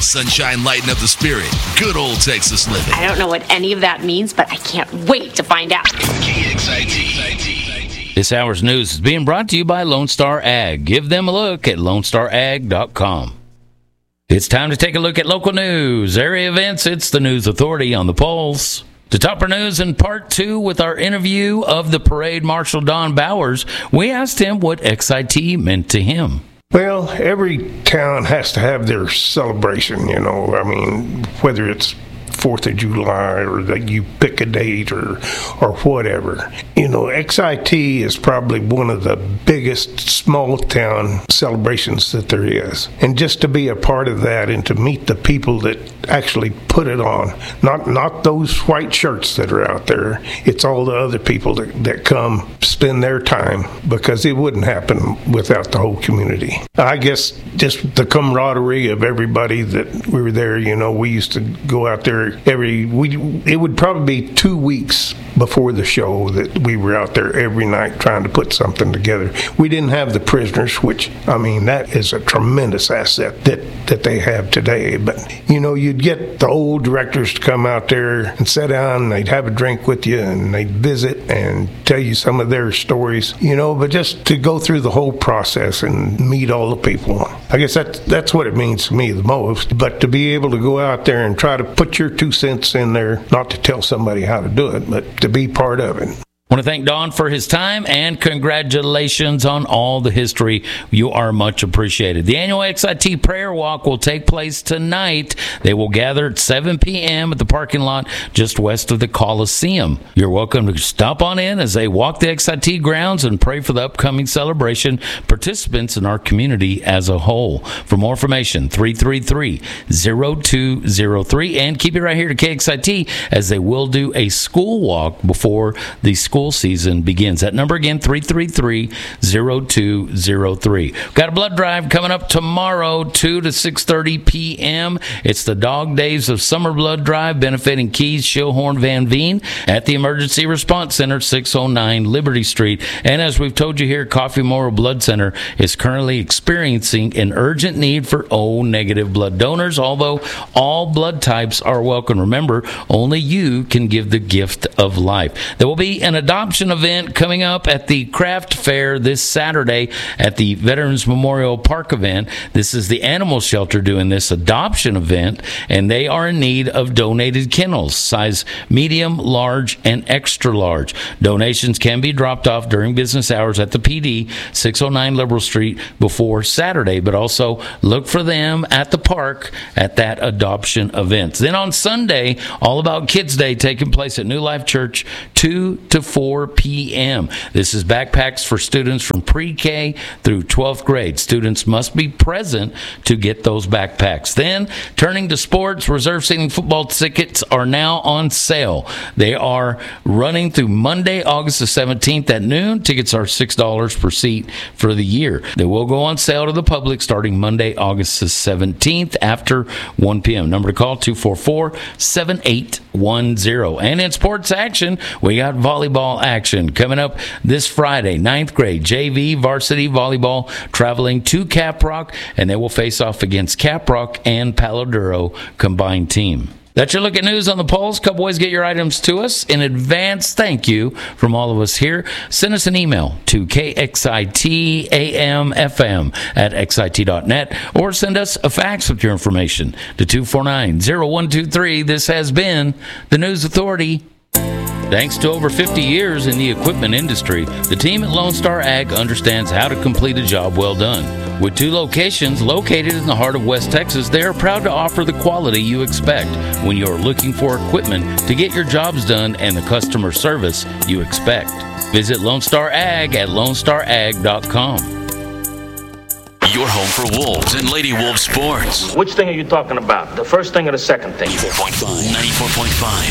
sunshine lighten up the spirit. Good old Texas living. I don't know what any of that means, but I can't wait to find out. KXIT. This hour's news is being brought to you by Lone Star Ag. Give them a look at LoneStarAg.com. It's time to take a look at local news, area events. It's the News Authority on the Pulse. To top our news in part 2 with our interview of the parade marshal Don Bowers, we asked him what XIT meant to him. Well, every town has to have their celebration, you know. I mean, whether it's 4th of July or that you pick a date or whatever. You know, XIT is probably one of the biggest small town celebrations that there is. And just to be a part of that and to meet the people that actually put it on, not those white shirts that are out there, it's all the other people that come spend their time, because it wouldn't happen without the whole community. I guess just the camaraderie of everybody that we were there, you know, we used to go out there it would probably be 2 weeks before the show that we were out there every night trying to put something together. We didn't have the prisoners, which, I mean, that is a tremendous asset that they have today. But, you know, you'd get the old directors to come out there and sit down, and they'd have a drink with you, and they'd visit and tell you some of their stories, you know, but just to go through the whole process and meet all the people. I guess that's what it means to me the most. But to be able to go out there and try to put your 2 cents in there, not to tell somebody how to do it, but to be part of it. I want to thank Don for his time, and congratulations on all the history. You are much appreciated. The annual XIT Prayer Walk will take place tonight. They will gather at 7 p.m. at the parking lot just west of the Coliseum. You're welcome to stop on in as they walk the XIT grounds and pray for the upcoming celebration, participants in our community as a whole. For more information, 333-0203, and keep it right here to KXIT as they will do a school walk before the school season begins. That number again, 333-0203. Got a blood drive coming up tomorrow, 2 to 6:30 p.m. It's the Dog Days of Summer Blood Drive benefiting Keys, Schillhorn, Van Veen at the Emergency Response Center, 609 Liberty Street. And as we've told you here, Coffee Memorial Blood Center is currently experiencing an urgent need for O-negative blood donors, although all blood types are welcome. Remember, only you can give the gift of life. There will be an adoption event coming up at the Craft Fair this Saturday at the Veterans Memorial Park event. This is the animal shelter doing this adoption event, and they are in need of donated kennels, size medium, large, and extra large. Donations can be dropped off during business hours at the PD, 609 Liberal Street, before Saturday, but also look for them at the park at that adoption event. Then on Sunday, All About Kids Day taking place at New Life Church, 2 to 4 p.m. This is backpacks for students from pre-K through 12th grade. Students must be present to get those backpacks. Then, turning to sports, reserve seating football tickets are now on sale. They are running through Monday, August the 17th at noon. Tickets are $6 per seat for the year. They will go on sale to the public starting Monday, August the 17th after 1 p.m. Number to call, 244-7810. And in sports action, we got volleyball action coming up this Friday. 9th grade JV varsity volleyball traveling to Caprock, and they will face off against Caprock and Palo Duro combined team. That's your look at news on the Pulse. Couple ways to get your items to us. In advance, thank you from all of us here. Send us an email to kxitamfm@xit.net or send us a fax with your information to 249-0123. This has been the News Authority. Thanks to over 50 years in the equipment industry, the team at Lone Star Ag understands how to complete a job well done. With 2 locations located in the heart of West Texas, they are proud to offer the quality you expect when you are looking for equipment to get your jobs done and the customer service you expect. Visit Lone Star Ag at LoneStarAg.com. Your home for Wolves and Lady Wolves sports. Which thing are you talking about? The first thing or the second thing? 94.5